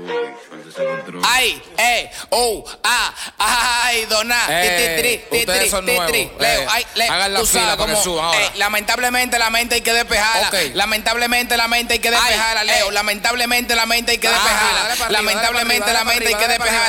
Ay, ay, dona, ustedes son nuevos. Leo, hagan la tú fila sabes para que cómo, suban ahora. lamentablemente la mente hay que despejarla. Okay. Lamentablemente la mente hay que despejarla, Leo. Lamentablemente la mente hay que despejarla. Lamentablemente la mente hay que despejarla.